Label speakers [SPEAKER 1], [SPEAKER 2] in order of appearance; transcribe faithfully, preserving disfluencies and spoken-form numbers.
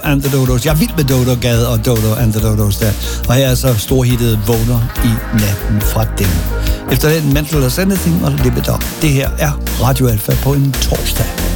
[SPEAKER 1] and the Dodos. Jeg er vild med Dodo Gade og Dodo and the Dodos der. Og her er så storhittet Vågner i natten fra dem. Efter den Mental as Anything og Live It Up. Det her er Radio Alpha på en torsdag.